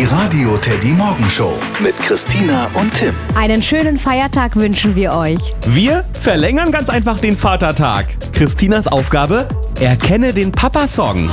Die Radio Teddy Morgenshow mit Christina und Tim. Einen schönen Feiertag wünschen wir euch. Wir verlängern ganz einfach den Vatertag. Christinas Aufgabe: erkenne den Papa-Song.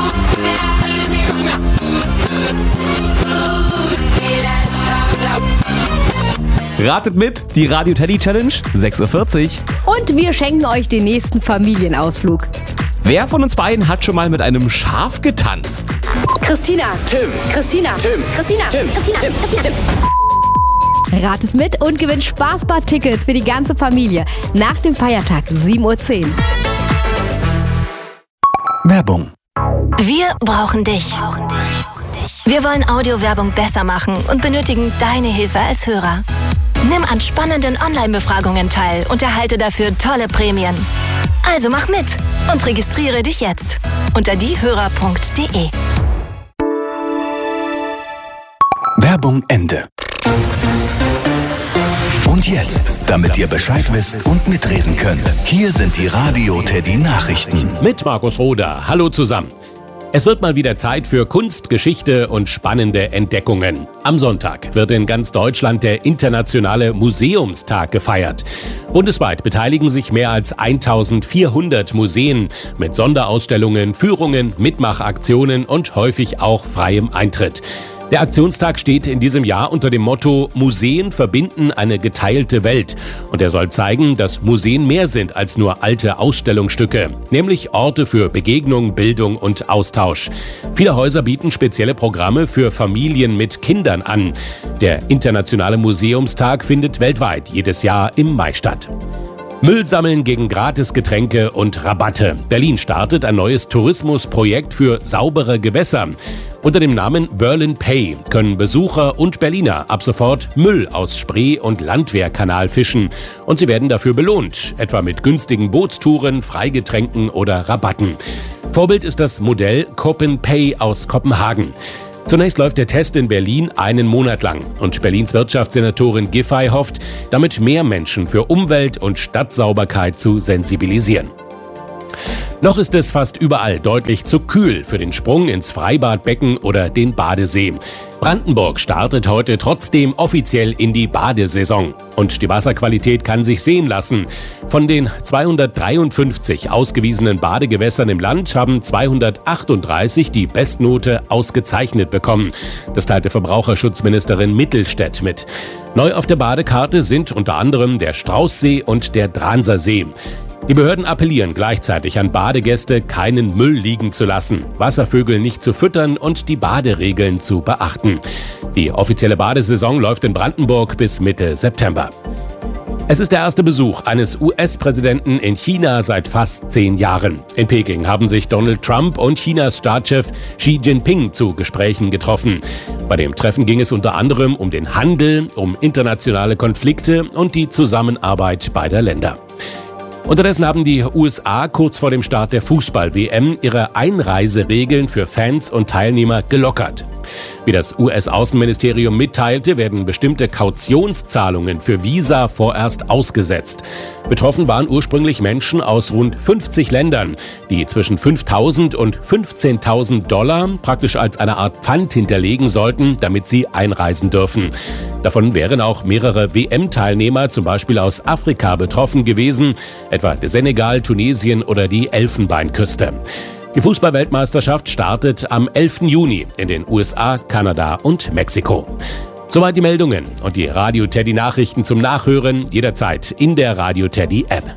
Ratet mit, die Radio Teddy Challenge, 6:40 Uhr. Und wir schenken euch den nächsten Familienausflug. Wer von uns beiden hat schon mal mit einem Schaf getanzt? Christina. Tim. Christina. Tim. Christina. Tim. Christina. Tim. Christina. Tim. Ratet mit und gewinnt Spaßbad-Tickets für die ganze Familie. Nach dem Feiertag, 7:10 Uhr. Werbung. Wir brauchen dich. Wir wollen Audiowerbung besser machen und benötigen deine Hilfe als Hörer. Nimm an spannenden Online-Befragungen teil und erhalte dafür tolle Prämien. Also mach mit und registriere dich jetzt unter diehörer.de. Werbung Ende. Und jetzt, damit ihr Bescheid wisst und mitreden könnt, hier sind die Radio Teddy Nachrichten. Mit Markus Roder. Hallo zusammen. Es wird mal wieder Zeit für Kunst, Geschichte und spannende Entdeckungen. Am Sonntag wird in ganz Deutschland der Internationale Museumstag gefeiert. Bundesweit beteiligen sich mehr als 1400 Museen mit Sonderausstellungen, Führungen, Mitmachaktionen und häufig auch freiem Eintritt. Der Aktionstag steht in diesem Jahr unter dem Motto Museen verbinden eine geteilte Welt. Und er soll zeigen, dass Museen mehr sind als nur alte Ausstellungsstücke, nämlich Orte für Begegnung, Bildung und Austausch. Viele Häuser bieten spezielle Programme für Familien mit Kindern an. Der Internationale Museumstag findet weltweit jedes Jahr im Mai statt. Müll sammeln gegen Gratisgetränke und Rabatte. Berlin startet ein neues Tourismusprojekt für saubere Gewässer. Unter dem Namen Berlin Pay können Besucher und Berliner ab sofort Müll aus Spree- und Landwehrkanal fischen. Und sie werden dafür belohnt, etwa mit günstigen Bootstouren, Freigetränken oder Rabatten. Vorbild ist das Modell Copen Pay aus Kopenhagen. Zunächst läuft der Test in Berlin einen Monat lang und Berlins Wirtschaftssenatorin Giffey hofft, damit mehr Menschen für Umwelt und Stadtsauberkeit zu sensibilisieren. Noch ist es fast überall deutlich zu kühl für den Sprung ins Freibadbecken oder den Badesee. Brandenburg startet heute trotzdem offiziell in die Badesaison. Und die Wasserqualität kann sich sehen lassen. Von den 253 ausgewiesenen Badegewässern im Land haben 238 die Bestnote ausgezeichnet bekommen. Das teilte Verbraucherschutzministerin Mittelstädt mit. Neu auf der Badekarte sind unter anderem der Straußsee und der Dransersee. Die Behörden appellieren gleichzeitig an Badegäste, keinen Müll liegen zu lassen, Wasservögel nicht zu füttern und die Baderegeln zu beachten. Die offizielle Badesaison läuft in Brandenburg bis Mitte September. Es ist der erste Besuch eines US-Präsidenten in China seit fast 10 Jahren. In Peking haben sich Donald Trump und Chinas Staatschef Xi Jinping zu Gesprächen getroffen. Bei dem Treffen ging es unter anderem um den Handel, um internationale Konflikte und die Zusammenarbeit beider Länder. Unterdessen haben die USA kurz vor dem Start der Fußball-WM ihre Einreiseregeln für Fans und Teilnehmer gelockert. Wie das US-Außenministerium mitteilte, werden bestimmte Kautionszahlungen für Visa vorerst ausgesetzt. Betroffen waren ursprünglich Menschen aus rund 50 Ländern, die zwischen $5.000 und $15.000 praktisch als eine Art Pfand hinterlegen sollten, damit sie einreisen dürfen. Davon wären auch mehrere WM-Teilnehmer, zum Beispiel aus Afrika, betroffen gewesen, etwa der Senegal, Tunesien oder die Elfenbeinküste. Die Fußball-Weltmeisterschaft startet am 11. Juni in den USA, Kanada und Mexiko. Soweit die Meldungen und die Radio Teddy Nachrichten zum Nachhören jederzeit in der Radio Teddy App.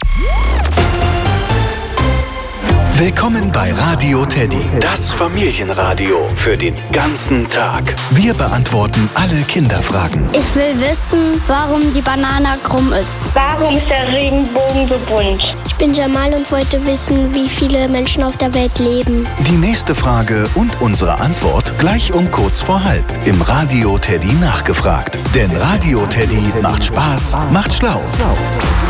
Willkommen bei Radio Teddy, das Familienradio für den ganzen Tag. Wir beantworten alle Kinderfragen. Ich will wissen, warum die Banane krumm ist. Warum ist der Regenbogen so bunt? Ich bin Jamal und wollte wissen, wie viele Menschen auf der Welt leben. Die nächste Frage und unsere Antwort gleich um kurz vor halb im Radio Teddy nachgefragt. Denn Radio Teddy macht Spaß, macht schlau.